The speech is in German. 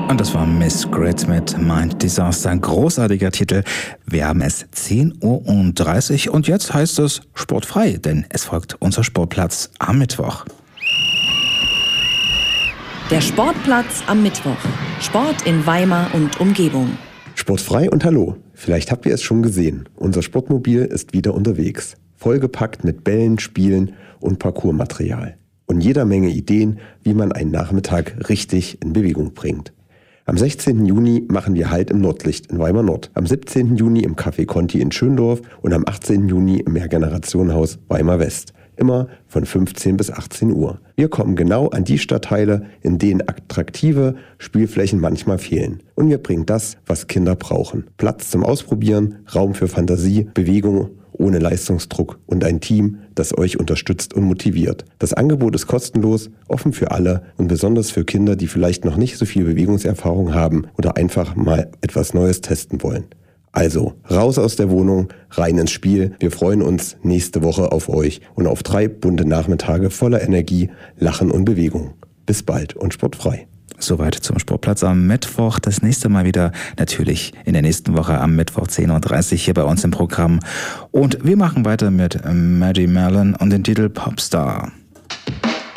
Und das war Miss Grid mit Mind Disaster. Ein großartiger Titel. Wir haben es 10:30 Uhr und jetzt heißt es sportfrei, denn es folgt unser Sportplatz am Mittwoch. Der Sportplatz am Mittwoch. Sport in Weimar und Umgebung. Sportfrei und hallo. Vielleicht habt ihr es schon gesehen. Unser Sportmobil ist wieder unterwegs. Vollgepackt mit Bällen, Spielen und Parcoursmaterial. Und jeder Menge Ideen, wie man einen Nachmittag richtig in Bewegung bringt. Am 16. Juni machen wir Halt im Nordlicht in Weimar Nord. Am 17. Juni im Café Conti in Schöndorf und am 18. Juni im Mehrgenerationenhaus Weimar West. Immer von 15 bis 18 Uhr. Wir kommen genau an die Stadtteile, in denen attraktive Spielflächen manchmal fehlen. Und wir bringen das, was Kinder brauchen. Platz zum Ausprobieren, Raum für Fantasie, Bewegung ohne Leistungsdruck und ein Team, das euch unterstützt und motiviert. Das Angebot ist kostenlos, offen für alle und besonders für Kinder, die vielleicht noch nicht so viel Bewegungserfahrung haben oder einfach mal etwas Neues testen wollen. Also, raus aus der Wohnung, rein ins Spiel. Wir freuen uns nächste Woche auf euch und auf 3 bunte Nachmittage voller Energie, Lachen und Bewegung. Bis bald und sportfrei. Soweit zum Sportplatz am Mittwoch. Das nächste Mal wieder natürlich in der nächsten Woche am Mittwoch 10:30 Uhr hier bei uns im Programm. Und wir machen weiter mit Maddie Mellon und den Titel Popstar.